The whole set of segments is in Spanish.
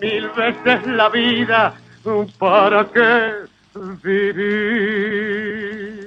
mil veces la vida, ¿para qué vivir?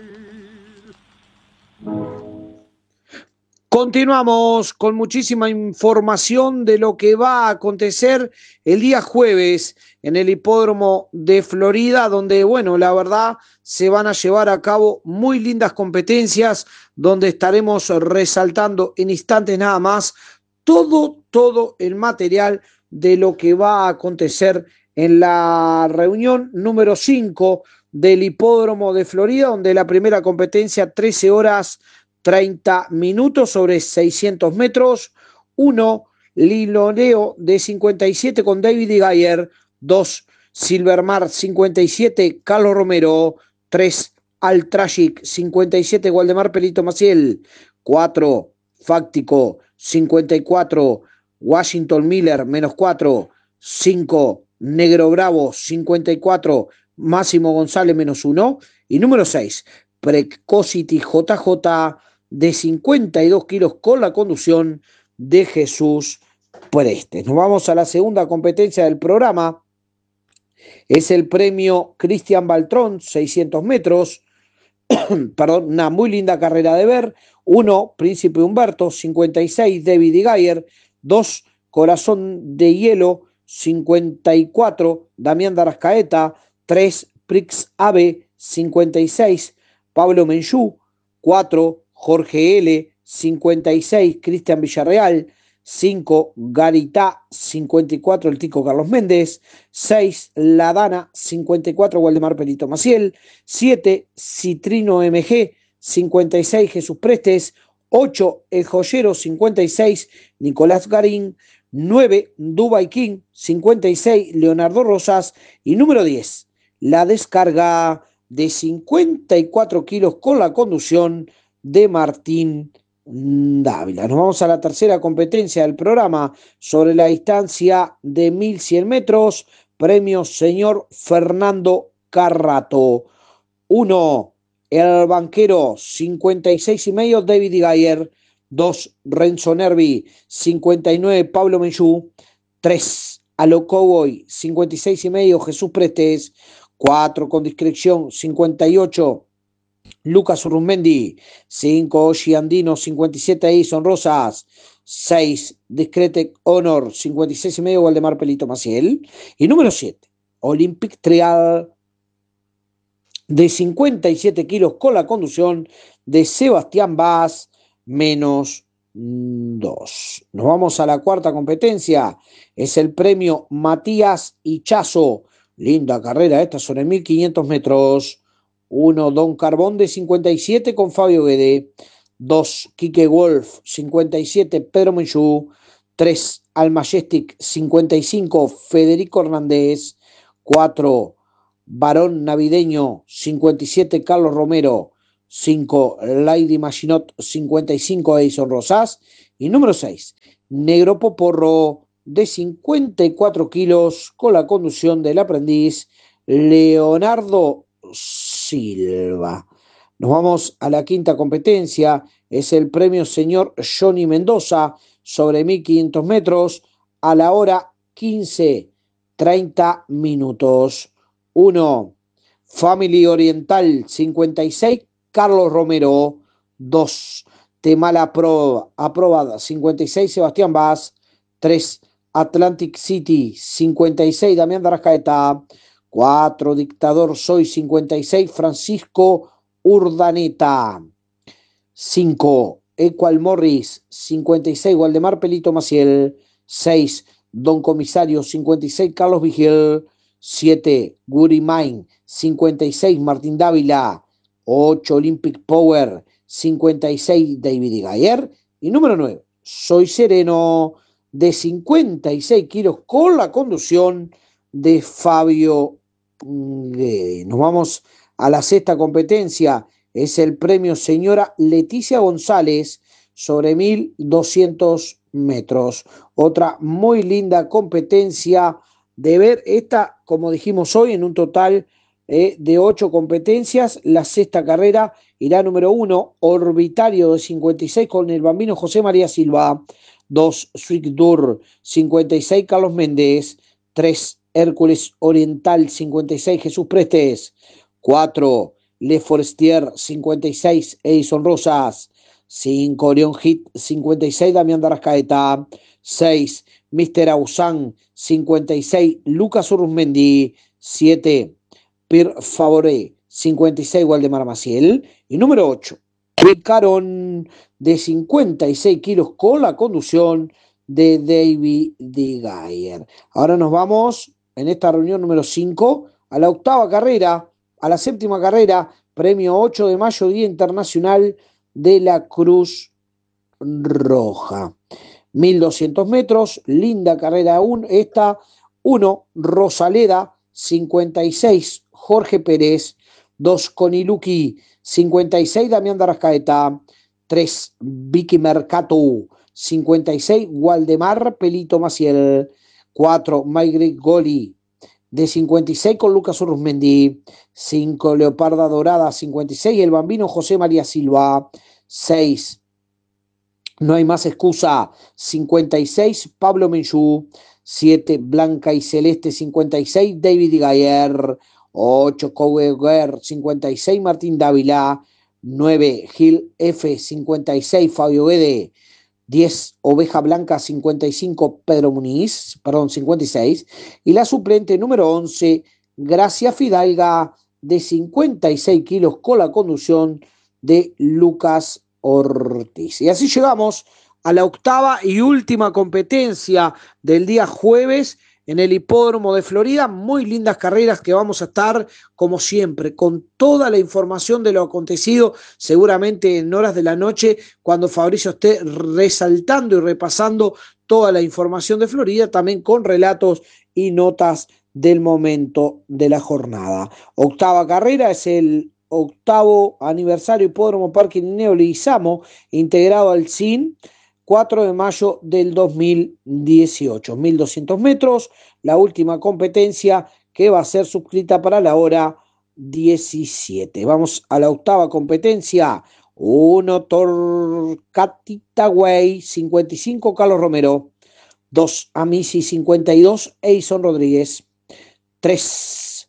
Continuamos con muchísima información de lo que va a acontecer el día jueves en el hipódromo de Florida, donde, bueno, la verdad se van a llevar a cabo muy lindas competencias, donde estaremos resaltando en instantes nada más todo el material de lo que va a acontecer en la reunión número 5 del hipódromo de Florida, donde la primera competencia 13 horas 30 minutos sobre 600 metros. 1, Liloneo de 57 con David y Gayer. 2, Silvermar 57, Carlos Romero. 3, Altragic 57, Waldemar Pelito Maciel. 4, Fáctico 54, Washington Miller menos 4. 5, Negro Bravo 54, Máximo González menos 1. Y número 6, Precocity JJ de 52 kilos con la conducción de Jesús Prestes. Nos vamos a la segunda competencia del programa. Es el premio Cristian Baltrón, 600 metros. Perdón, una muy linda carrera de ver. 1, Príncipe Humberto, 56, David y Gayer. 2, Corazón de Hielo, 54, Damián Darascaeta. 3, Prix Ave, 56, Pablo Menchú. 4, Jorge L., 56, Cristian Villarreal. 5, Garitá, 54, el Tico Carlos Méndez. 6, La Dana, 54, Waldemar Pelito Maciel. 7, Citrino MG, 56, Jesús Prestes. 8, El Joyero, 56, Nicolás Garín. 9, Dubai King, 56, Leonardo Rosas. Y número 10, La Descarga de 54 kilos con la conducción de Martín Dávila. Nos vamos a la tercera competencia del programa sobre la distancia de 1100 metros. Premio señor Fernando Carrato. 1, el banquero, 56 y medio, David y Gayer. 2, Renzo Nervi, 59, Pablo Menchú. 3, Alo Cowboy, 56 y medio, Jesús Prestes. 4, con discreción, 58, Lucas Urrumendi. 5, Oshi Andino, 57, Edison Rosas. 6, Discrete Honor, 56 y medio, Waldemar Pelito Maciel. Y número 7, Olympic Trial de 57 kilos con la conducción de Sebastián Vaz, menos 2. Nos vamos a la cuarta competencia. Es el premio Matías Hichazo. Linda carrera esta sobre 1500 metros. 1, Don Carbón de 57 con Fabio Guede. 2, Quique Wolf, 57, Pedro Menchú. 3, Al Majestic, 55, Federico Hernández. 4, Varón Navideño, 57, Carlos Romero. 5, Lady Machinot, 55, Edison Rosas. Y número 6, Negro Poporro, de 54 kilos, con la conducción del aprendiz Leonardo Silva. Nos vamos a la quinta competencia. Es el premio señor Johnny Mendoza sobre 1500 metros a la hora 15:30 minutos. 1, Family Oriental, 56, Carlos Romero. 2, Temala aprobada, 56, Sebastián Vaz. 3, Atlantic City, 56, Damián Darascaeta. 4, Dictador Soy, 56, Francisco Urdaneta. 5, Equal Morris, 56, Waldemar Pelito Maciel. 6, Don Comisario, 56, Carlos Vigil. 7, Guri Mine, 56, Martín Dávila. 8, Olympic Power, 56, David Gayer. Y número 9, Soy Sereno, de 56 kilos, con la conducción de Fabio Guede. Nos vamos a la sexta competencia. Es el premio señora Leticia González sobre 1200 metros. Otra muy linda competencia de ver. Esta, como dijimos hoy, en un total de 8 competencias. La sexta carrera irá número 1, Orbitario de 56 con el bambino José María Silva. 2, Swigdur, 56, Carlos Méndez. 3, Hércules Oriental 56, Jesús Prestes. 4, Le Forestier 56, Edison Rosas. 5, Orión Hit 56, Damián Darrascaeta. 6, Mr. Ausan 56, Lucas Urruzmendi. 7, Pierre Favoré 56, Waldemar Maciel. Y número 8, Carón de 56 kilos con la conducción de David de Geyer. Ahora nos vamos en esta reunión número 5 a la octava carrera, a la séptima carrera, premio 8 de mayo, Día Internacional de la Cruz Roja. 1200 metros, linda carrera esta. 1, Rosaleda, 56, Jorge Pérez. 2, Coniluki, 56, Damián Darrascaeta. 3, Vicky Mercato, 56, Waldemar Pelito Maciel. 4, Maigret Goli, de 56 con Lucas Urruzmendi. 5, Leoparda Dorada, 56, el bambino José María Silva. 6, No hay más excusa, 56, Pablo Menchú. 7, Blanca y Celeste, 56, David Gayer. 8, Cougar, 56, Martín Dávila. 9, Gil F, 56, Fabio Guede. 10, Oveja Blanca, 55, Pedro Muniz, 56. Y la suplente número 11, Gracia Fidalga, de 56 kilos, con la conducción de Lucas Ortiz. Y así llegamos a la octava y última competencia del día jueves en el Hipódromo de Florida. Muy lindas carreras que vamos a estar, como siempre, con toda la información de lo acontecido, seguramente en horas de la noche, cuando Fabricio esté resaltando y repasando toda la información de Florida, también con relatos y notas del momento de la jornada. Octava carrera es el octavo aniversario Hipódromo Parque Linneo Leguizamo, integrado al CIN, 4 de mayo del 2018. 1200 metros, la última competencia que va a ser suscrita para la hora 17. Vamos a la octava competencia. 1, Torcatita Way, 55, Carlos Romero. 2, Amisi, 52, Eison Rodríguez. 3,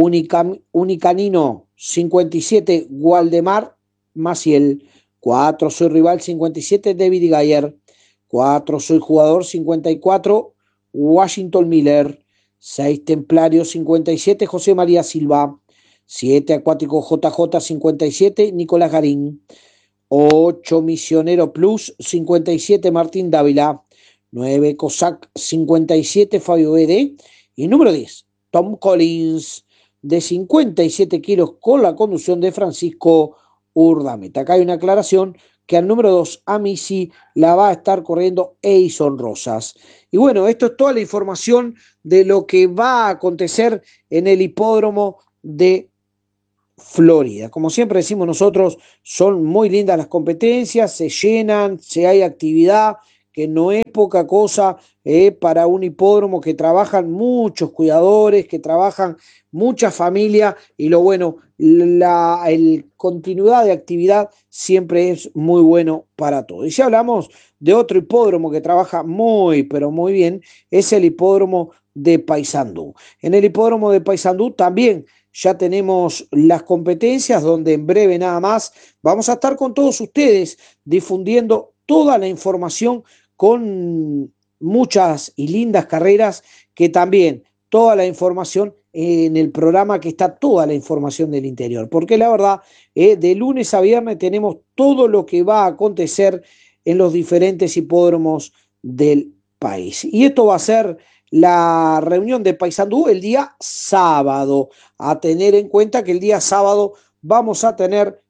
Unicanino, 57, Waldemar Maciel. 4, Soy Rival, 57, David Gayer. 4, Soy Jugador, 54, Washington Miller. 6, Templario, 57, José María Silva. 7, Acuático JJ, 57, Nicolás Garín. 8, Misionero Plus, 57, Martín Dávila. 9, Cossack, 57, Fabio Guede. Y número 10, Tom Collins, de 57 kilos, con la conducción de Francisco Urdameta. Acá hay una aclaración que al número 2, Amisi, la va a estar corriendo Eison Rosas. Y bueno, esto es toda la información de lo que va a acontecer en el Hipódromo de Florida. Como siempre decimos nosotros, son muy lindas las competencias, se llenan, se hay actividad, que no es poca cosa para un hipódromo que trabajan muchos cuidadores, que trabajan mucha familia, y lo bueno, la continuidad de actividad siempre es muy bueno para todos. Y si hablamos de otro hipódromo que trabaja muy, pero muy bien, es el hipódromo de Paysandú. En el hipódromo de Paysandú también ya tenemos las competencias, donde en breve nada más vamos a estar con todos ustedes difundiendo toda la información, con muchas y lindas carreras, que también toda la información en el programa, que está toda la información del interior, porque la verdad, de lunes a viernes tenemos todo lo que va a acontecer en los diferentes hipódromos del país. Y esto va a ser la reunión de Paysandú el día sábado. A tener en cuenta que el día sábado vamos a tener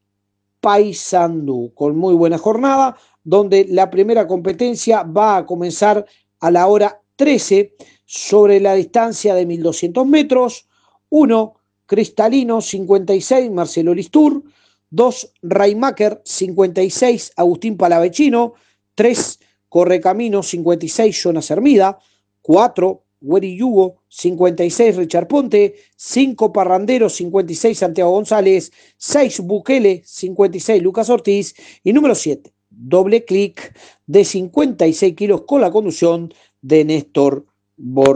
Paysandú con muy buena jornada, donde la primera competencia va a comenzar a la hora 13 sobre la distancia de 1200 metros. 1, Cristalino, 56, Marcelo Listur. 2, Raymaker, 56, Agustín Palavecino. 3, Correcamino, 56, Jonas Hermida. 4, Güeri Yugo, 56, Richard Ponte. 5, Parrandero, 56, Santiago González. 6, Bukele, 56, Lucas Ortiz. Y número 7, Doble Clic, de 56 kilos, con la conducción de Néstor Borges.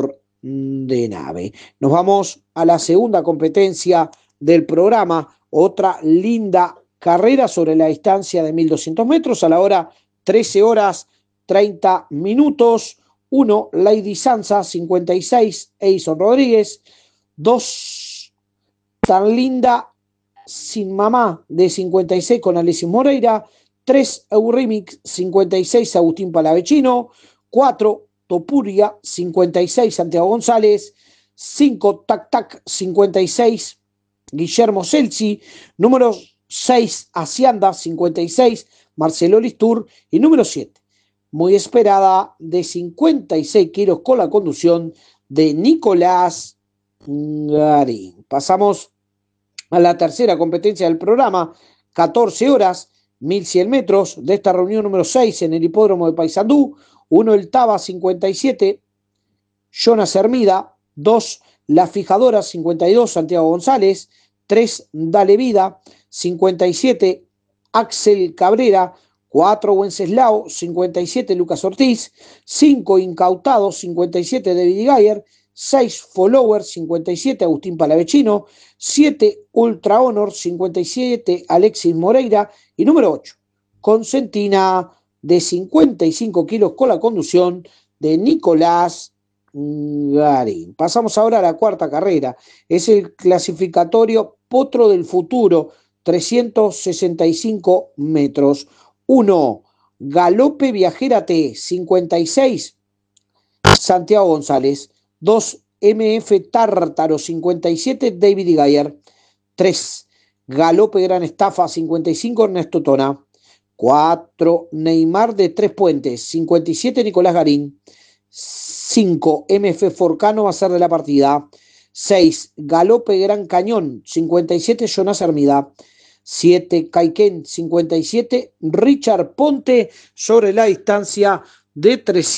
de nave. Nos vamos a la segunda competencia del programa, otra linda carrera sobre la distancia de 1200 metros a la hora 13 horas 30 minutos. 1, Lady Sansa, 56, Edison Rodríguez. 2, Tan Linda Sin Mamá, de 56, con Alexis Moreira. 3, Euremix, 56, Agustín Palavecino. 4, Topuria, 56, Santiago González. 5, Tac Tac, 56, Guillermo Celsi. Número 6, Hacienda, 56, Marcelo Listur. Y número 7, muy esperada, de 56 kilos, con la conducción de Nicolás Garín. Pasamos a la tercera competencia del programa, 14 horas, 1100 metros, de esta reunión número 6 en el hipódromo de Paysandú. 1, el Taba, 57, Jonas Hermida. 2, La Fijadora, 52, Santiago González. 3, Dale Vida, 57, Axel Cabrera. 4, Wenceslao, 57, Lucas Ortiz. 5, Incautado, 57, David Gayer. 6, Follower, 57, Agustín Palavecino. 7, Ultra Honor, 57, Alexis Moreira. Y número 8, Consentina, de 55 kilos, con la conducción de Nicolás Garín. Pasamos ahora a la cuarta carrera. Es el clasificatorio Potro del Futuro, 365 metros. 1, Galope Viajera T, 56, Santiago González. 2, MF Tártaro, 57, David Gayer. 3, Galope Gran Estafa, 55, Ernesto Tona. 4, Neymar de Tres Puentes, 57, Nicolás Garín. 5, MF Forcano va a ser de la partida. 6, Galope Gran Cañón, 57, Jonas Hermida. 7, Caiquén, 57, Richard Ponte, sobre la distancia de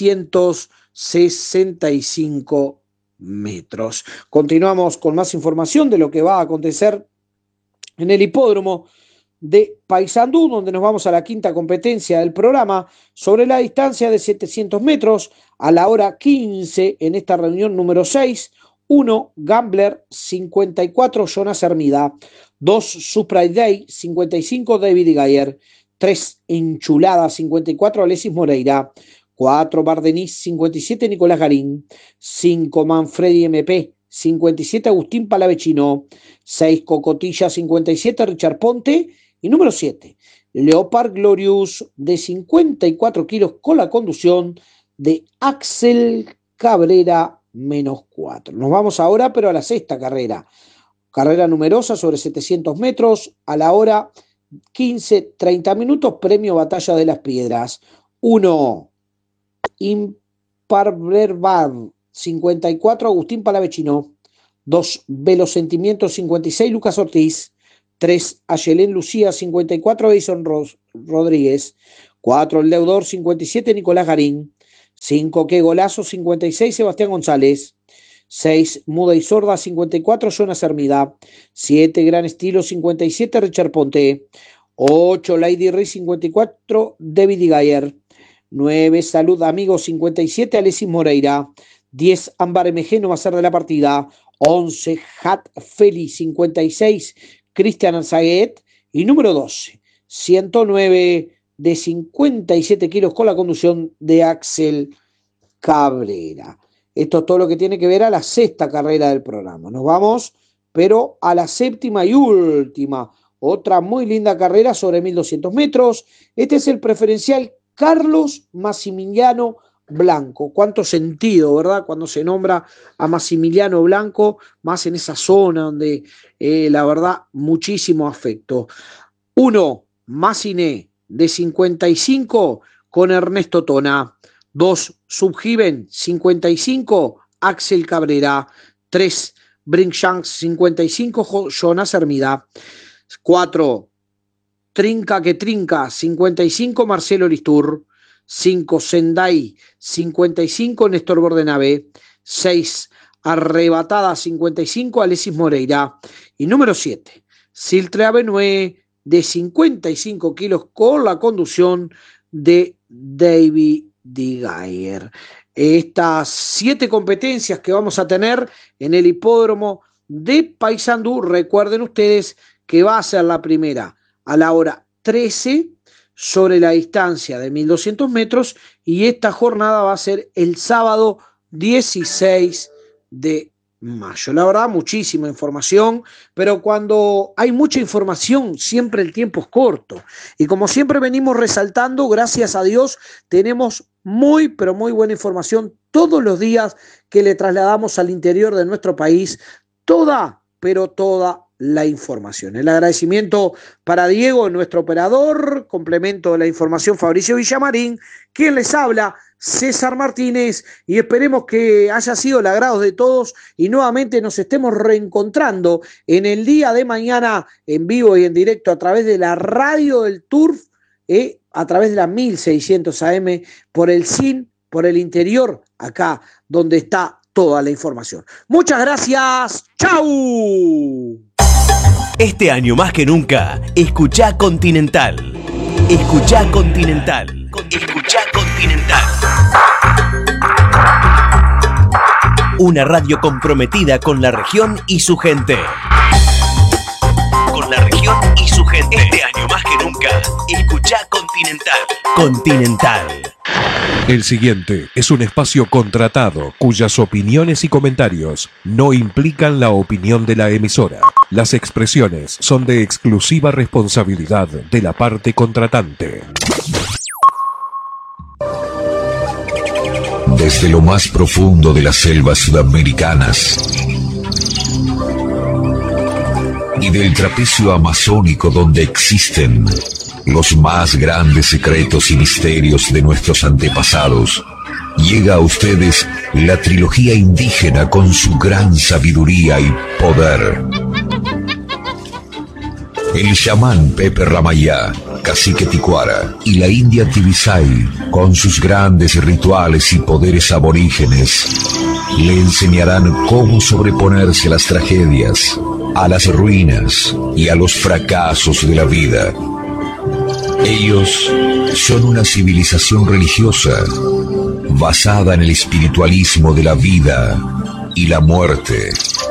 365 metros. Continuamos con más información de lo que va a acontecer en el hipódromo de Paysandú, donde nos vamos a la quinta competencia del programa, sobre la distancia de 700 metros a la hora 15 en esta reunión número 6. 1, Gambler, 54, Jonas Hermida. 2, Surprise Day, 55, David Gayer. 3, Enchulada, 54, Alexis Moreira. 4, Bardenis, 57, Nicolás Garín. 5, Manfredi MP, 57, Agustín Palavecino. 6, Cocotilla, 57, Richard Ponte. Y número 7, Leopard Glorious, de 54 kilos, con la conducción de Axel Cabrera, -4. Nos vamos ahora, pero a la sexta carrera. Carrera numerosa sobre 700 metros a la hora 15, 30 minutos, premio Batalla de las Piedras. 1, Imparverbar, 54, Agustín Palavecino. 2, Velosentimiento, 56, Lucas Ortiz. 3, Ayelén Lucía, 54, Edison Rodríguez. 4, El Deudor, 57, Nicolás Garín. 5, Qué Golazo, 56, Sebastián González. 6, Muda y Sorda, 54, Jonas Hermida. 7, Gran Estilo, 57, Richard Ponte. 8, Lady Rey, 54, David Gayer. 9, Salud Amigos, 57, Alexis Moreira. 10, Ámbar MG, no va a ser de la partida. 11, Hat Feli, 56, Cristian Alzaguet. Y número 12, 109, de 57 kilos, con la conducción de Axel Cabrera. Esto es todo lo que tiene que ver a la sexta carrera del programa. Nos vamos, pero a la séptima y última. Otra muy linda carrera sobre 1200 metros. Este es el preferencial Carlos Massimiliano Blanco. Cuánto sentido, ¿verdad? Cuando se nombra a Massimiliano Blanco, más en esa zona donde la verdad muchísimo afecto. 1, Massiné, de 55, con Ernesto Tona. 2, Subgiven, 55, Axel Cabrera. 3, Brinkshanks, 55, Jonas Hermida. 4, Trinca que Trinca, 55, Marcelo Listur. 5, Sendai, 55, Néstor Bordenave. 6, Arrebatada, 55, Alexis Moreira. Y número 7, Siltre Avenue, de 55 kilos, con la conducción de David Gayer. estas 7 competencias que vamos a tener en el hipódromo de Paysandú. Recuerden ustedes que va a ser la primera a la hora 13 sobre la distancia de 1200 metros y esta jornada va a ser el sábado 16 de mayo. La verdad, muchísima información, pero cuando hay mucha información, siempre el tiempo es corto. Y como siempre venimos resaltando, gracias a Dios, tenemos muy, pero muy buena información todos los días que le trasladamos al interior de nuestro país. Toda, pero toda la información. El agradecimiento para Diego, nuestro operador, complemento de la información Fabricio Villamarín, quien les habla, César Martínez, y esperemos que haya sido el agrado de todos y nuevamente nos estemos reencontrando en el día de mañana en vivo y en directo a través de la radio del Turf, a través de la 1600 AM por el SIN, por el interior, acá donde está toda la información. Muchas gracias. ¡Chau! Este año más que nunca, escuchá Continental. Escuchá Continental. Escuchá Continental. Una radio comprometida con la región y su gente. Con la región y su gente. Este año más que nunca, escuchá Continental. Continental. El siguiente es un espacio contratado cuyas opiniones y comentarios no implican la opinión de la emisora. Las expresiones son de exclusiva responsabilidad de la parte contratante. Desde lo más profundo de las selvas sudamericanas y del trapecio amazónico donde existen los más grandes secretos y misterios de nuestros antepasados, llega a ustedes la trilogía indígena con su gran sabiduría y poder. El chamán Pepe Ramayá, cacique Ticuara, y la india Tibisay, con sus grandes rituales y poderes aborígenes, le enseñarán cómo sobreponerse a las tragedias, a las ruinas y a los fracasos de la vida. Ellos son una civilización religiosa basada en el espiritualismo de la vida y la muerte.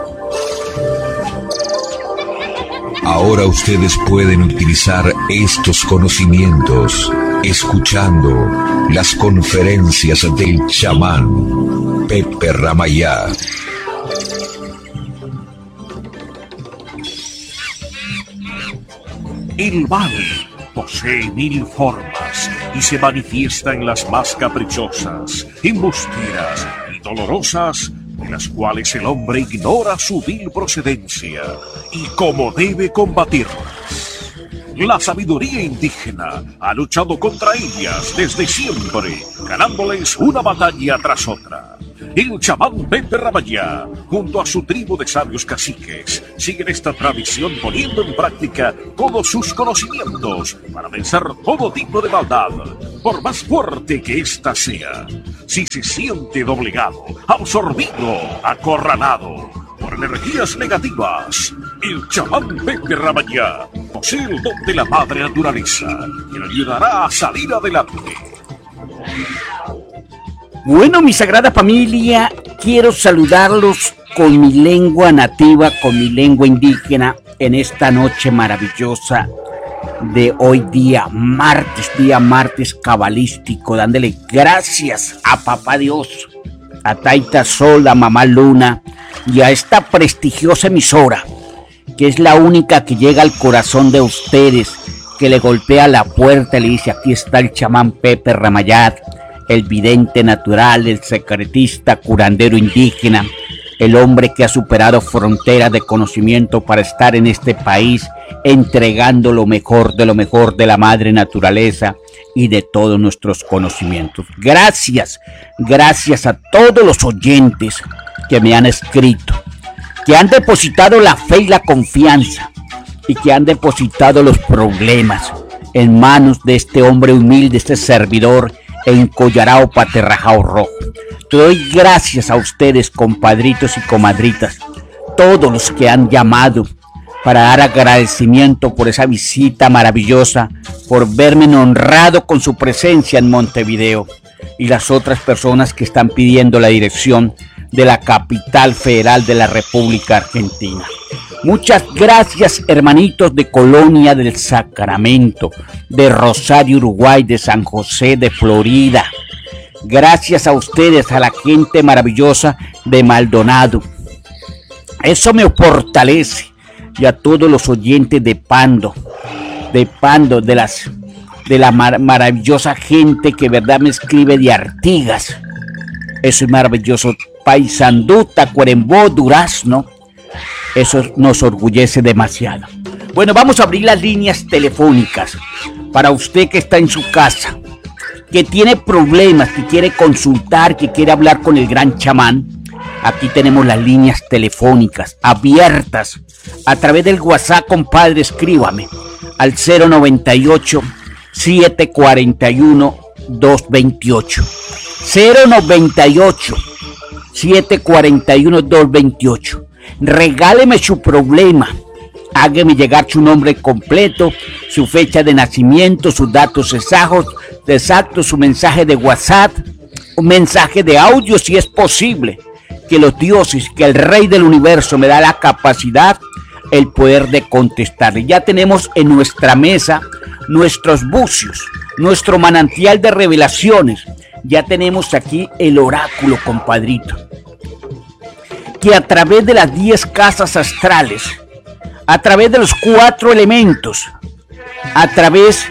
Ahora ustedes pueden utilizar estos conocimientos escuchando las conferencias del chamán Pepe Ramayá. El mal posee 1000 formas y se manifiesta en las más caprichosas, embusteras y dolorosas, de las cuales el hombre ignora su vil procedencia y cómo debe combatirlas. La sabiduría indígena ha luchado contra ellas desde siempre, ganándoles una batalla tras otra. El chamán Pepe Ramayá, junto a su tribu de sabios caciques, siguen esta tradición poniendo en práctica todos sus conocimientos para vencer todo tipo de maldad, por más fuerte que ésta sea. Si se siente doblegado, absorbido, acorralado por energías negativas, el chamán Pepe Ramayá posee el don de la madre naturaleza, que le ayudará a salir adelante. Bueno, mi sagrada familia, quiero saludarlos con mi lengua nativa, con mi lengua indígena, en esta noche maravillosa de hoy día martes cabalístico, dándole gracias a Papá Dios, a Taita Sol, a Mamá Luna y a esta prestigiosa emisora, que es la única que llega al corazón de ustedes, que le golpea la puerta y le dice: aquí está el chamán Pepe Ramayá, el vidente natural, el secretista, curandero indígena, el hombre que ha superado fronteras de conocimiento para estar en este país entregando lo mejor de la madre naturaleza y de todos nuestros conocimientos. Gracias a todos los oyentes que me han escrito, que han depositado la fe y la confianza y que han depositado los problemas en manos de este hombre humilde, este servidor en Collarao, Paterrajao Rojo. Te doy gracias a ustedes, compadritos y comadritas, todos los que han llamado para dar agradecimiento por esa visita maravillosa, por verme honrado con su presencia en Montevideo. y las otras personas que están pidiendo la dirección de la capital federal de la República Argentina. Muchas gracias, hermanitos de Colonia del Sacramento, de Rosario, Uruguay, de San José, de Florida. Gracias a ustedes, a la gente maravillosa de Maldonado. Eso me fortalece. Y a todos los oyentes de Pando, de la maravillosa gente que verdad me escribe de Artigas. Eso es maravilloso. Paysandú, Tacuarembó, Durazno. Eso nos orgullece demasiado. Bueno, vamos a abrir las líneas telefónicas para usted que está en su casa, que tiene problemas, que quiere consultar, que quiere hablar con el gran chamán. Aquí tenemos las líneas telefónicas abiertas. A través del WhatsApp, compadre, escríbame al 098-741-228. 098-741-228. Regáleme su problema. Hágame llegar su nombre completo, su fecha de nacimiento, sus datos exactos, su mensaje de WhatsApp, un mensaje de audio si es posible. Que los dioses, que el rey del universo me da la capacidad, el poder de contestarle. Ya tenemos en nuestra mesa nuestros bucios, nuestro manantial de revelaciones. Ya tenemos aquí el oráculo, compadrito, que a través de las 10 casas astrales, a través de los 4 elementos, a través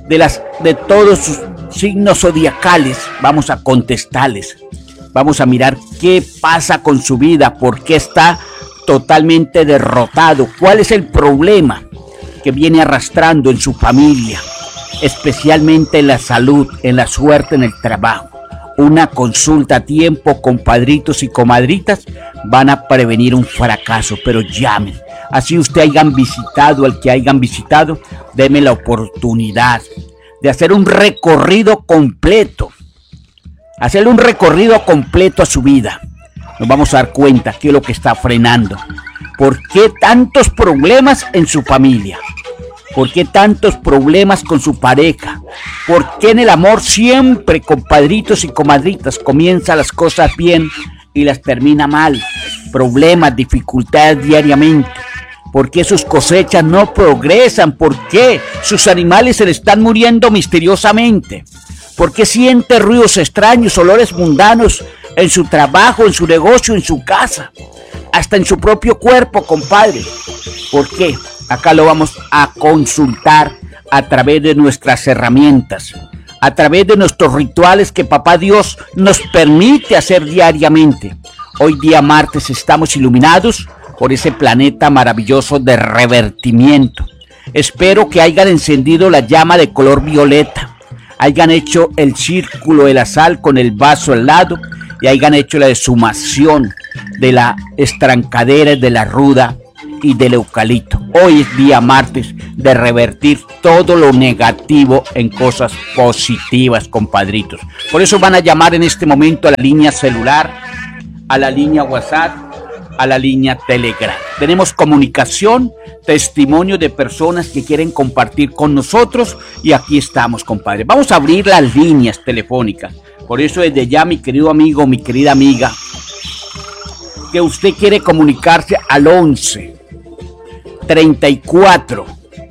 de todos sus signos zodiacales, vamos a contestarles. Vamos a mirar qué pasa con su vida, por qué está totalmente derrotado, cuál es el problema que viene arrastrando en su familia, especialmente en la salud, en la suerte, en el trabajo. Una consulta a tiempo, compadritos y comadritas, van a prevenir un fracaso, pero llamen. Así usted hayan visitado, al que hayan visitado, deme la oportunidad de hacer un recorrido completo. Hacerle un recorrido completo a su vida. Nos vamos a dar cuenta qué es lo que está frenando. ¿Por qué tantos problemas en su familia? ¿Por qué tantos problemas con su pareja? ¿Por qué en el amor siempre, compadritos y comadritas, comienza las cosas bien y las termina mal? Problemas, dificultades diariamente. ¿Por qué sus cosechas no progresan? ¿Por qué sus animales se le están muriendo misteriosamente? ¿Por qué siente ruidos extraños, olores mundanos en su trabajo, en su negocio, en su casa? Hasta en su propio cuerpo, compadre. ¿Por qué? Acá lo vamos a consultar a través de nuestras herramientas, a través de nuestros rituales que Papá Dios nos permite hacer diariamente. Hoy día martes estamos iluminados por ese planeta maravilloso de revertimiento. Espero que hayan encendido la llama de color violeta, hayan hecho el círculo de la sal con el vaso al lado y hayan hecho la exhumación de la estrancadera, de la ruda y del eucalipto. Hoy es día martes de revertir todo lo negativo en cosas positivas, compadritos. Por eso van a llamar en este momento a la línea celular, a la línea WhatsApp, a la línea Telegram. Tenemos comunicación, testimonio de personas que quieren compartir con nosotros y aquí estamos, compadre. Vamos a abrir las líneas telefónicas. Por eso desde ya, mi querido amigo, mi querida amiga, que usted quiere comunicarse al 11 34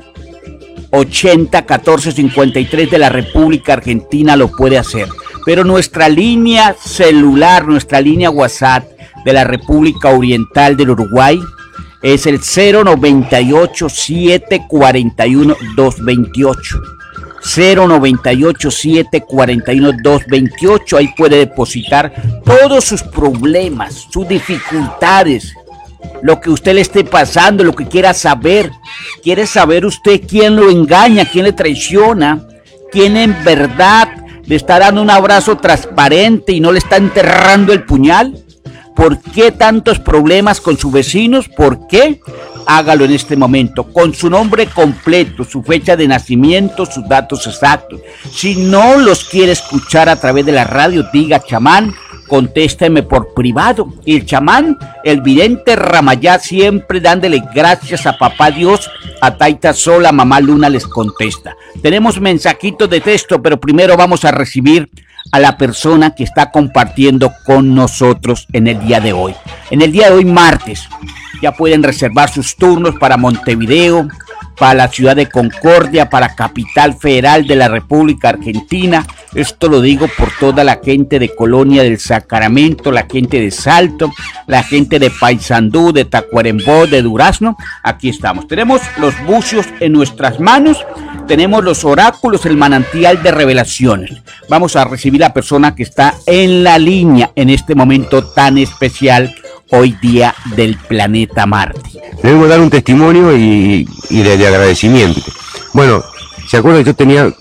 80 14 53 de la República Argentina, lo puede hacer. Pero nuestra línea celular, nuestra línea WhatsApp de la República Oriental del Uruguay es el 098 741 228. 098 741 228. Ahí puede depositar todos sus problemas, sus dificultades, lo que usted le esté pasando, lo que quiera saber. ¿Quiere saber usted quién lo engaña, quién le traiciona, quién en verdad le está dando un abrazo transparente y no le está enterrando el puñal? ¿Por qué tantos problemas con sus vecinos? ¿Por qué? Hágalo en este momento, con su nombre completo, su fecha de nacimiento, sus datos exactos. Si no los quiere escuchar a través de la radio, diga: chamán, contésteme por privado. Y el chamán, el vidente Ramayá, siempre dándole gracias a Papá Dios, a Taita Sol, a Mamá Luna, les contesta. Tenemos mensajitos de texto, pero primero vamos a recibir a la persona que está compartiendo con nosotros en el día de hoy. En el día de hoy, martes, ya pueden reservar sus turnos para Montevideo, para la ciudad de Concordia, para Capital Federal de la República Argentina. Esto lo digo por toda la gente de Colonia del Sacramento, la gente de Salto, la gente de Paysandú, de Tacuarembó, de Durazno. Aquí estamos. Tenemos los bucios en nuestras manos, tenemos los oráculos, el manantial de revelaciones. Vamos a recibir a la persona que está en la línea en este momento tan especial, hoy día del planeta Marte. Le vengo a dar un testimonio y de agradecimiento. Bueno, ¿se acuerdan? Yo tenía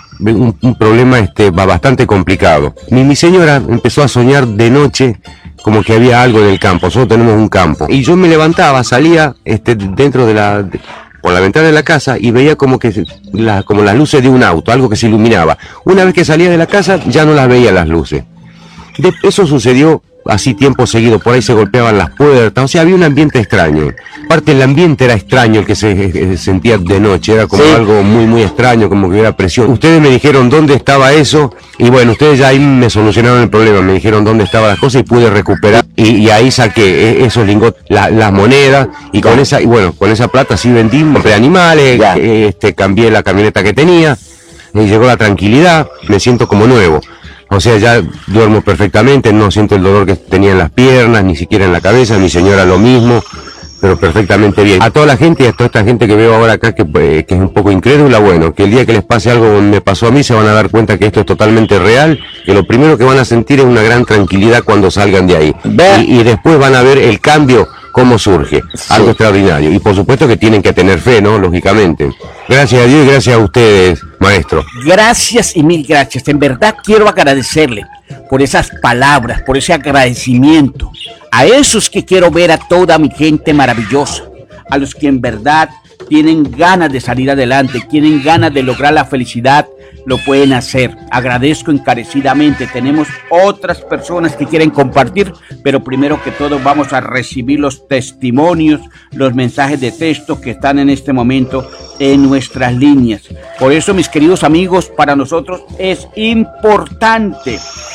un problema bastante complicado. Mi señora empezó a soñar de noche como que había algo en el campo. Nosotros tenemos un campo. Y yo me levantaba, salía dentro por la ventana de la casa y veía como las luces de un auto, algo que se iluminaba. Una vez que salía de la casa ya no las veía las luces. Eso sucedió así tiempo seguido, por ahí se golpeaban las puertas, o sea, había un ambiente extraño. Aparte el ambiente era extraño, el que se sentía de noche, era como algo muy muy extraño, como que hubiera presión. Ustedes me dijeron dónde estaba eso, y bueno, ustedes ya ahí me solucionaron el problema, me dijeron dónde estaban las cosas y pude recuperar, y ahí saqué esos lingotes, las monedas, y con esa plata sí vendí, compré animales, cambié la camioneta que tenía, y llegó la tranquilidad, me siento como nuevo. O sea, ya duermo perfectamente, no siento el dolor que tenía en las piernas, ni siquiera en la cabeza, mi señora lo mismo, pero perfectamente bien. A toda la gente y a toda esta gente que veo ahora acá que es un poco incrédula, bueno, que el día que les pase algo como me pasó a mí se van a dar cuenta que esto es totalmente real, que lo primero que van a sentir es una gran tranquilidad cuando salgan de ahí. Y después van a ver el cambio, cómo surge, algo extraordinario. Y por supuesto que tienen que tener fe, ¿no? Lógicamente. Gracias a Dios y gracias a ustedes, maestro. Gracias y mil gracias. En verdad quiero agradecerle por esas palabras, por ese agradecimiento. A esos que quiero ver, a toda mi gente maravillosa, a los que en verdad tienen ganas de salir adelante, tienen ganas de lograr la felicidad, lo pueden hacer. Agradezco encarecidamente. Tenemos otras personas que quieren compartir, pero primero que todo vamos a recibir los testimonios, los mensajes de texto que están en este momento en nuestras líneas. Por eso, mis queridos amigos, para nosotros es importante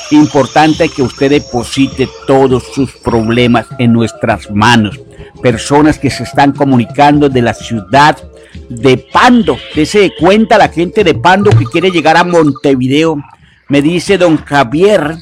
que usted deposite todos sus problemas en nuestras manos. Personas que se están comunicando de la ciudad de Pando, dése cuenta la gente de Pando que quiere llegar a Montevideo. Me dice don Javier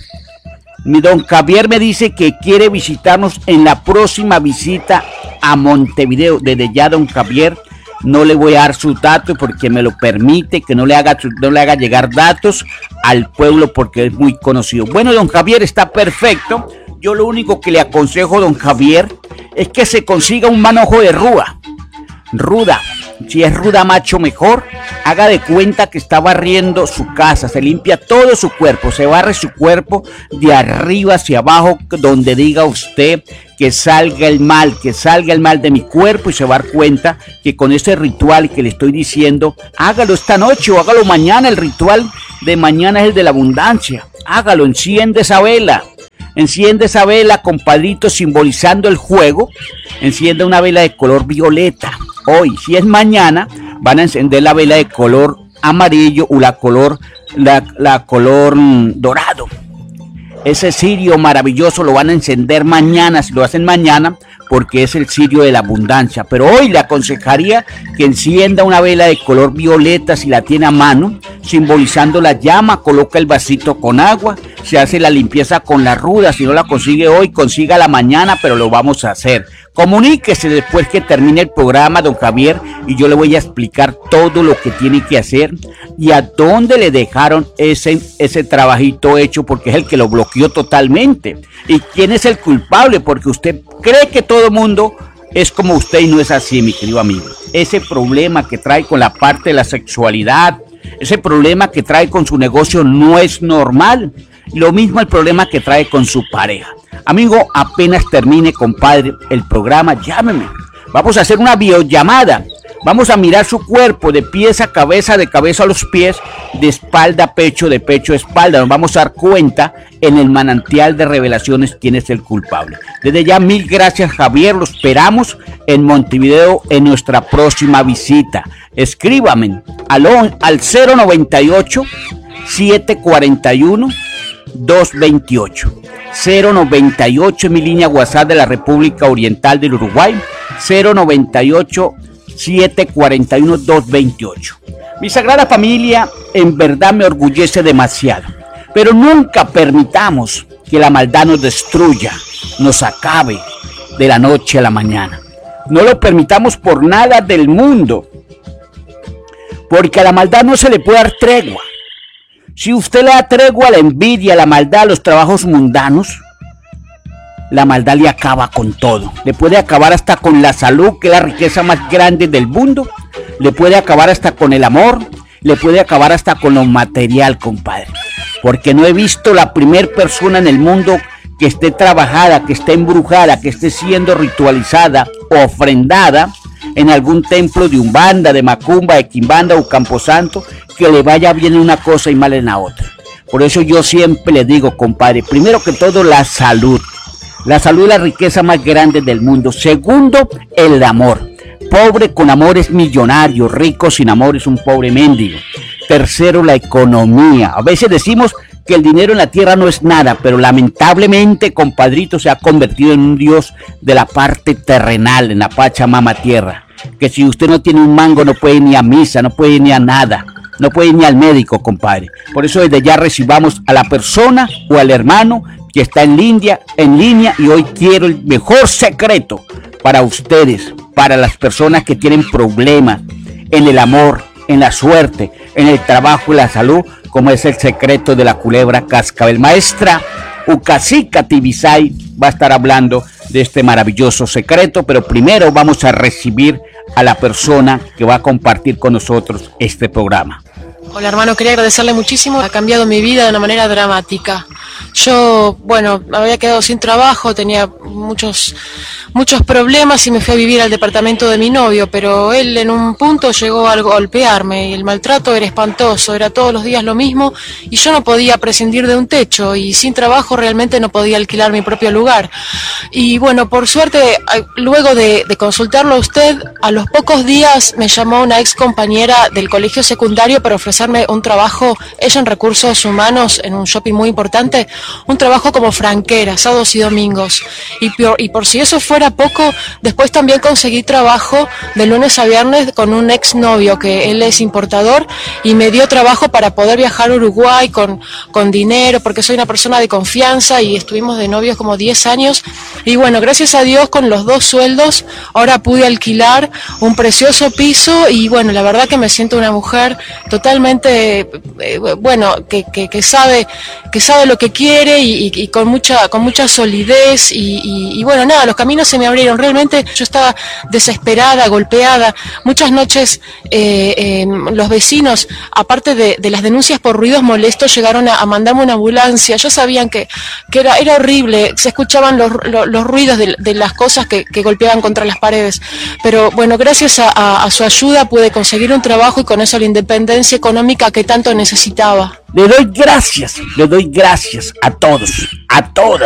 me dice que quiere visitarnos en la próxima visita a Montevideo. Desde ya, don Javier, no le voy a dar sus datos porque me lo permite, que no le haga llegar datos al pueblo porque es muy conocido. Bueno, don Javier, está perfecto. Yo lo único que le aconsejo, don Javier, es que se consiga un manojo de ruda. Si es ruda macho, mejor. Haga de cuenta que está barriendo su casa, se limpia todo su cuerpo, se barre su cuerpo de arriba hacia abajo, donde diga usted que salga el mal de mi cuerpo, y se va a dar cuenta que con ese ritual que le estoy diciendo, hágalo esta noche o hágalo mañana. El ritual de mañana es el de la abundancia. Hágalo, enciende esa vela, compadrito, simbolizando el juego. Enciende una vela de color violeta. Hoy, si es mañana, van a encender la vela de color amarillo o la color dorado. Ese cirio maravilloso lo van a encender mañana, si lo hacen mañana, porque es el cirio de la abundancia. Pero hoy le aconsejaría que encienda una vela de color violeta si la tiene a mano, simbolizando la llama. Coloca el vasito con agua, se hace la limpieza con la ruda. Si no la consigue hoy, consígala mañana, pero lo vamos a hacer. Comuníquese después que termine el programa, don Javier, y yo le voy a explicar todo lo que tiene que hacer y a dónde le dejaron ese trabajito hecho, porque es el que lo bloqueó totalmente. ¿Y quién es el culpable? Porque usted cree que todo el mundo es como usted y no es así, mi querido amigo. Ese problema que trae con la parte de la sexualidad, ese problema que trae con su negocio no es normal. Lo mismo el problema que trae con su pareja. Amigo, apenas termine, compadre, el programa, llámeme. Vamos a hacer una videollamada. Vamos a mirar su cuerpo de pies a cabeza, de cabeza a los pies, de espalda a pecho, de pecho a espalda. Nos vamos a dar cuenta en el manantial de revelaciones quién es el culpable. Desde ya, mil gracias, Javier. Lo esperamos en Montevideo en nuestra próxima visita. Escríbame al 098 741 228. 098 es mi línea WhatsApp de la República Oriental del Uruguay. 098 741 228. Mi Sagrada Familia en verdad me orgullece demasiado, pero nunca permitamos que la maldad nos destruya, nos acabe de la noche a la mañana. No lo permitamos por nada del mundo, porque a la maldad no se le puede dar tregua. Si usted le da tregua a la envidia, a la maldad, a los trabajos mundanos, la maldad le acaba con todo. Le puede acabar hasta con la salud, que es la riqueza más grande del mundo. Le puede acabar hasta con el amor. Le puede acabar hasta con lo material, compadre. Porque no he visto la primer persona en el mundo que esté trabajada, que esté embrujada, que esté siendo ritualizada o ofrendada en algún templo de Umbanda, de Macumba, de Quimbanda o Camposanto, que le vaya bien en una cosa y mal en la otra. Por eso yo siempre le digo, compadre, primero que todo la salud. La salud es la riqueza más grande del mundo. Segundo, el amor. Pobre con amor es millonario, rico sin amor es un pobre mendigo. Tercero, la economía. A veces decimos que el dinero en la tierra no es nada, pero lamentablemente, compadrito, se ha convertido en un dios de la parte terrenal, en la Pachamama tierra. Que si usted no tiene un mango no puede ir ni a misa, no puede ir ni a nada. No puede ir ni al médico, compadre. Por eso desde ya recibamos a la persona o al hermano que está en línea, y hoy quiero el mejor secreto para ustedes, para las personas que tienen problemas en el amor, en la suerte, en el trabajo y la salud, como es el secreto de la culebra cascabel. Maestra Ucasica Tibisay va a estar hablando de este maravilloso secreto, pero primero vamos a recibir a la persona que va a compartir con nosotros este programa. Hola hermano, quería agradecerle muchísimo, ha cambiado mi vida de una manera dramática. Yo, bueno, me había quedado sin trabajo, tenía muchos problemas y me fui a vivir al departamento de mi novio, pero él en un punto llegó a golpearme y el maltrato era espantoso, era todos los días lo mismo y yo no podía prescindir de un techo y sin trabajo realmente no podía alquilar mi propio lugar. Y bueno, por suerte, luego de consultarlo a usted, a los pocos días me llamó una ex compañera del colegio secundario para ofrecerme un trabajo, ella en recursos humanos, en un shopping muy importante, un trabajo como franquera, sábados y domingos. Y por si eso fuera poco, después también conseguí trabajo de lunes a viernes con un exnovio, que él es importador, y me dio trabajo para poder viajar a Uruguay con dinero, porque soy una persona de confianza y estuvimos de novios como 10 años. Y bueno, gracias a Dios, con los 2 sueldos, ahora pude alquilar un precioso piso y bueno, la verdad que me siento una mujer totalmente, que sabe lo que quiere y con mucha solidez y bueno, nada, los caminos se me abrieron. Realmente yo estaba desesperada, golpeada. Muchas noches los vecinos, aparte de las denuncias por ruidos molestos, llegaron a mandarme una ambulancia. Ya sabían que era horrible, se escuchaban los ruidos de las cosas que golpeaban contra las paredes. Pero bueno, gracias a su ayuda pude conseguir un trabajo y con eso la independencia económica que tanto necesitaba. Le doy gracias a todos, a todas,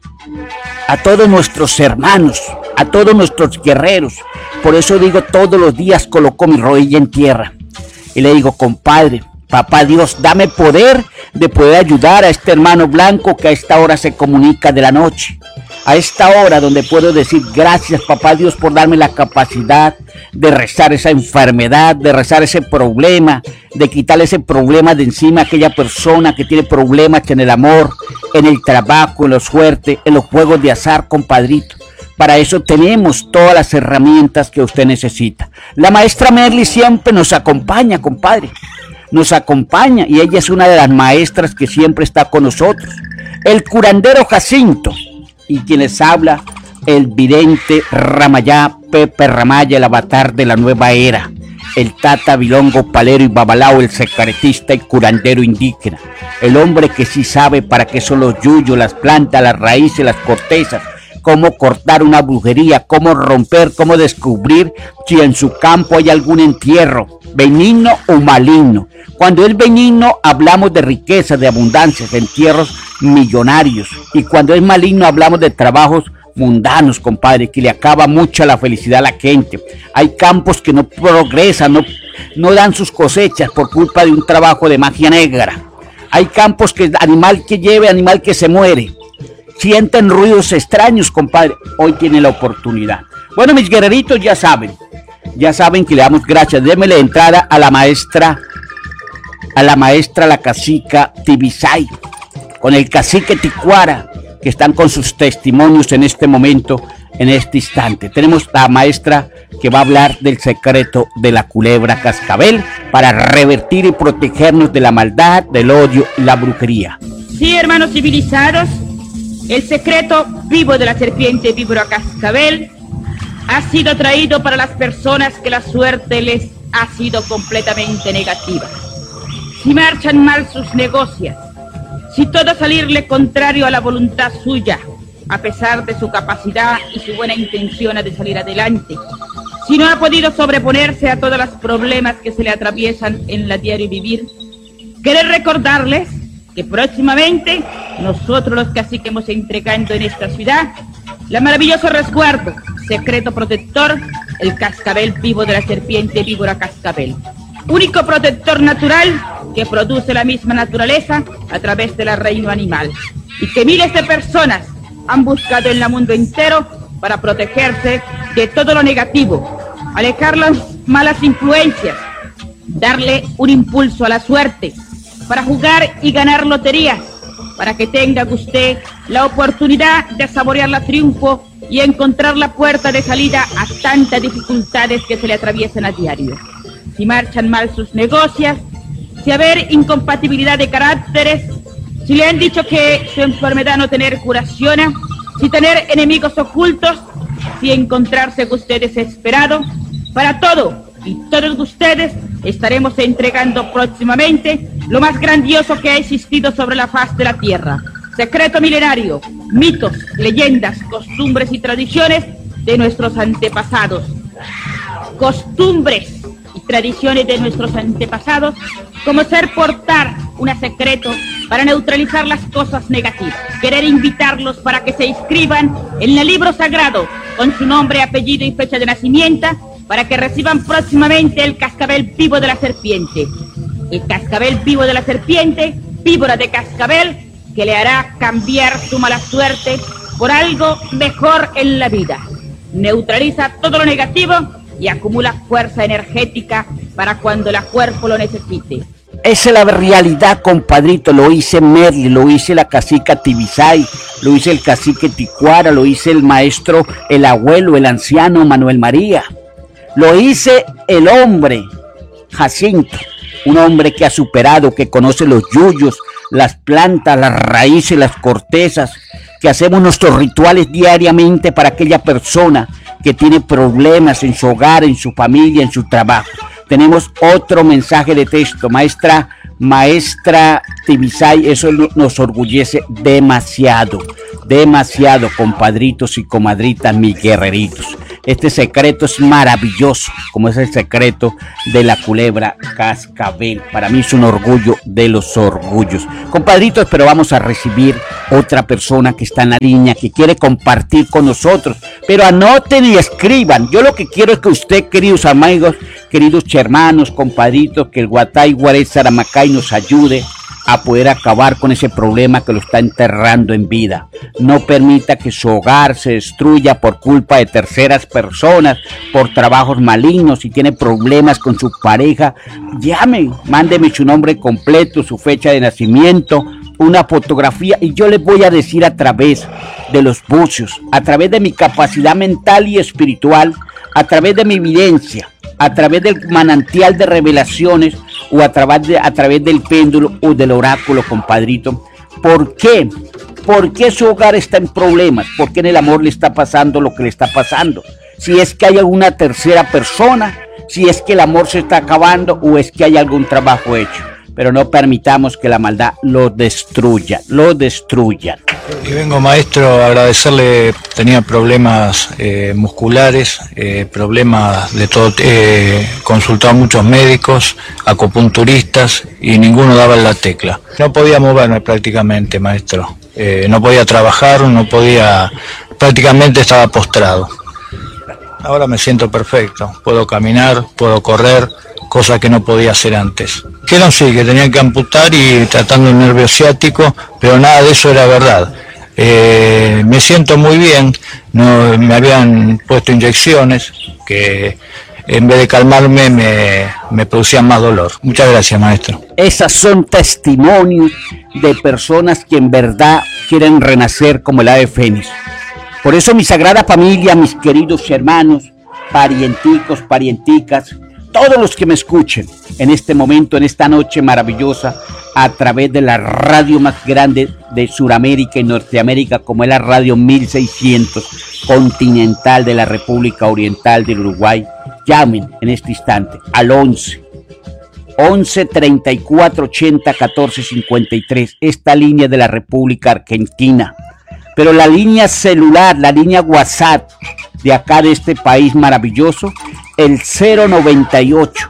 a todos nuestros hermanos, a todos nuestros guerreros. Por eso digo, todos los días coloco mi rodilla en tierra y le digo, compadre, papá Dios, dame poder de poder ayudar a este hermano blanco que a esta hora se comunica de la noche. A esta hora donde puedo decir gracias, papá Dios, por darme la capacidad de rezar esa enfermedad, de rezar ese problema, de quitarle ese problema de encima a aquella persona que tiene problemas en el amor, en el trabajo, en la suerte, en los juegos de azar, compadrito. Para eso tenemos todas las herramientas que usted necesita. La maestra Merly siempre nos acompaña, compadre. Nos acompaña y ella es una de las maestras que siempre está con nosotros. El curandero Jacinto. Y quien les habla, el vidente Ramayá, Pepe Ramaya, el avatar de la nueva era, el tata bilongo, palero y babalao, el secretista y curandero indígena, el hombre que sí sabe para qué son los yuyos, las plantas, las raíces, las cortezas, cómo cortar una brujería, cómo romper, cómo descubrir si en su campo hay algún entierro, benigno o maligno. Cuando es benigno hablamos de riqueza, de abundancia, de entierros millonarios. Y cuando es maligno hablamos de trabajos mundanos, compadre, que le acaba mucho la felicidad a la gente. Hay campos que no progresan, no dan sus cosechas por culpa de un trabajo de magia negra. Hay campos que animal que lleve, animal que se muere. Sienten ruidos extraños, compadre. Hoy tiene la oportunidad. Bueno, mis guerreritos ya saben que le damos gracias. Démele entrada a la maestra, la cacica Tibisay, con el cacique Ticuara, que están con sus testimonios en este momento, en este instante. Tenemos la maestra que va a hablar del secreto de la culebra cascabel para revertir y protegernos de la maldad, del odio y la brujería. Sí, hermanos civilizados, el secreto vivo de la serpiente víbora cascabel ha sido traído para las personas que la suerte les ha sido completamente negativa. Si marchan mal sus negocios, si todo salirle contrario a la voluntad suya, a pesar de su capacidad y su buena intención de salir adelante, si no ha podido sobreponerse a todos los problemas que se le atraviesan en la diario vivir, quiero recordarles que próximamente nosotros los caciques hemos entregando en esta ciudad la maravilloso resguardo, secreto protector, el cascabel vivo de la serpiente víbora cascabel. Único protector natural que produce la misma naturaleza a través del reino animal. Y que miles de personas han buscado en el mundo entero para protegerse de todo lo negativo, alejar las malas influencias, darle un impulso a la suerte, para jugar y ganar loterías, para que tenga usted la oportunidad de saborear el triunfo y encontrar la puerta de salida a tantas dificultades que se le atraviesan a diario. Si marchan mal sus negocios, si haber incompatibilidad de caracteres, si le han dicho que su enfermedad no tener curación, si tener enemigos ocultos, si encontrarse con usted desesperado, para todo y todos ustedes estaremos entregando próximamente lo más grandioso que ha existido sobre la faz de la tierra. Secreto milenario, mitos, leyendas, costumbres y tradiciones de nuestros antepasados. Costumbres y tradiciones de nuestros antepasados, como ser portar un secreto para neutralizar las cosas negativas. Querer invitarlos para que se inscriban en el libro sagrado con su nombre, apellido y fecha de nacimiento, para que reciban próximamente el cascabel vivo de la serpiente. El cascabel vivo de la serpiente, víbora de cascabel, que le hará cambiar su mala suerte por algo mejor en la vida. Neutraliza todo lo negativo y acumula fuerza energética para cuando el cuerpo lo necesite. Esa es la realidad, compadrito. Lo hice Merli, lo hice la cacica Tibisay, lo hice el cacique Ticuara, lo hice el maestro, el abuelo, el anciano Manuel María. Lo hice el hombre Jacinto, un hombre que ha superado, que conoce los yuyos, las plantas, las raíces, las cortezas, que hacemos nuestros rituales diariamente para aquella persona que tiene problemas en su hogar, en su familia, en su trabajo. Tenemos otro mensaje de texto, maestra Tibisay, eso nos orgullece demasiado, compadritos y comadritas, mis guerreritos. Este secreto es maravilloso, como es el secreto de la culebra cascabel. Para mí es un orgullo de los orgullos. Compadritos, pero vamos a recibir otra persona que está en la línea, que quiere compartir con nosotros. Pero anoten y escriban. Yo lo que quiero es que usted, queridos amigos, queridos hermanos, compadritos, que el Guatay Guaré Saramacay nos ayude a poder acabar con ese problema que lo está enterrando en vida. No permita que su hogar se destruya por culpa de terceras personas, por trabajos malignos. Si tiene problemas con su pareja, llame, mándeme su nombre completo, su fecha de nacimiento, una fotografía, y yo les voy a decir a través de los bucios, a través de mi capacidad mental y espiritual, a través de mi evidencia, a través del manantial de revelaciones, o a través del péndulo o del oráculo, compadrito. ¿Por qué? ¿Por qué su hogar está en problemas? ¿Por qué en el amor le está pasando lo que le está pasando? Si es que hay alguna tercera persona, si es que el amor se está acabando o es que hay algún trabajo hecho. Pero no permitamos que la maldad lo destruya, Y vengo, maestro, a agradecerle. Tenía problemas musculares, problemas de todo, consultaba a muchos médicos, acupunturistas, y ninguno daba en la tecla. No podía moverme prácticamente, maestro. No podía trabajar, prácticamente estaba postrado. Ahora me siento perfecto, puedo caminar, puedo correr, cosa que no podía hacer antes. Dijeron sí, que tenían que amputar y tratando el nervio ciático, pero nada de eso era verdad. Me siento muy bien, no, me habían puesto inyecciones que en vez de calmarme me producían más dolor. Muchas gracias, maestro. Esas son testimonios de personas que en verdad quieren renacer como el ave fénix. Por eso mi sagrada familia, mis queridos hermanos, parienticos, parienticas, todos los que me escuchen en este momento, en esta noche maravillosa, a través de la radio más grande de Sudamérica y Norteamérica, como es la radio 1600 Continental de la República Oriental del Uruguay, llamen en este instante al 11 34 80 14 53, esta línea de la República Argentina. Pero la línea celular, la línea WhatsApp de acá de este país maravilloso, el 098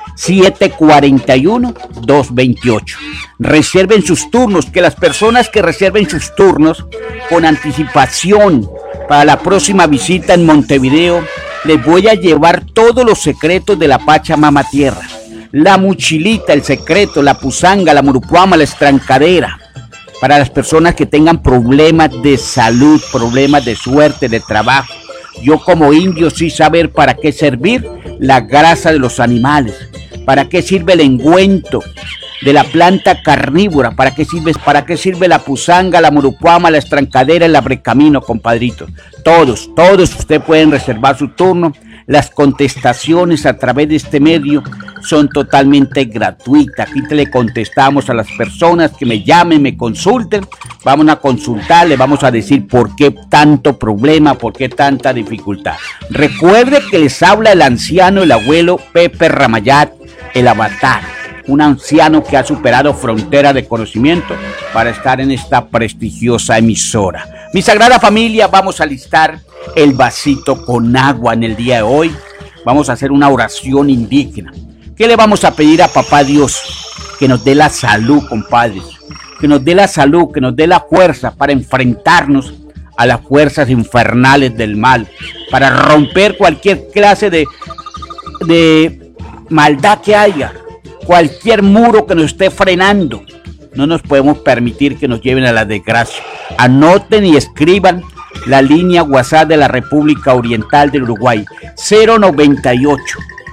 741 228. Reserven sus turnos, que las personas que reserven sus turnos con anticipación para la próxima visita en Montevideo, les voy a llevar todos los secretos de la Pachamama Tierra. La mochilita, el secreto, la pusanga, la murupuama, la estrancadera. Para las personas que tengan problemas de salud, problemas de suerte, de trabajo. Yo como indio sí saber para qué servir la grasa de los animales, para qué sirve el engüento de la planta carnívora, para qué sirve la pusanga, la murupuama, la estrancadera, el abrecamino, compadritos. Todos ustedes pueden reservar su turno. Las contestaciones a través de este medio son totalmente gratuitas. Aquí le contestamos a las personas que me llamen, me consulten. Vamos a consultar, le vamos a decir por qué tanto problema, por qué tanta dificultad. Recuerde que les habla el anciano, el abuelo Pepe Ramayat, el avatar. Un anciano que ha superado fronteras de conocimiento para estar en esta prestigiosa emisora. Mi sagrada familia, vamos a alistar el vasito con agua en el día de hoy. Vamos a hacer una oración indígena. ¿Qué le vamos a pedir a Papá Dios? Que nos dé la salud, compadres. Que nos dé la salud, que nos dé la fuerza para enfrentarnos a las fuerzas infernales del mal. Para romper cualquier clase de maldad que haya. Cualquier muro que nos esté frenando. No nos podemos permitir que nos lleven a la desgracia. Anoten y escriban la línea WhatsApp de la República Oriental del Uruguay, 098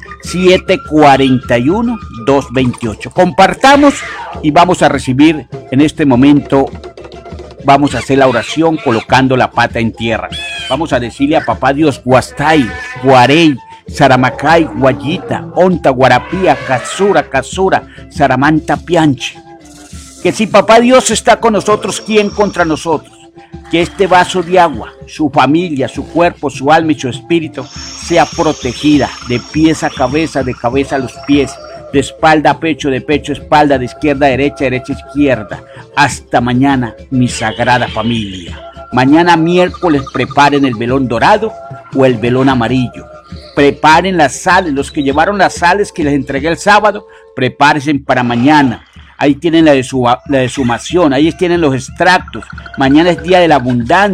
741 228. Compartamos y vamos a recibir en este momento, vamos a hacer la oración colocando la pata en tierra. Vamos a decirle a Papá Dios, Guastay, Guarey, Saramacay, Guayita, Onta, Guarapía, Casura, Saramanta, Pianche. Que si Papá Dios está con nosotros, ¿quién contra nosotros? Que este vaso de agua, su familia, su cuerpo, su alma y su espíritu sea protegida de pies a cabeza, de cabeza a los pies, de espalda a pecho, de pecho a espalda, de izquierda a derecha, derecha a izquierda. Hasta mañana, mi sagrada familia. Mañana miércoles preparen el velón dorado o el velón amarillo. Preparen las sales, los que llevaron las sales que les entregué el sábado, prepárense para mañana. Ahí tienen la deshumación, ahí tienen los extractos. Mañana es día de la abundancia.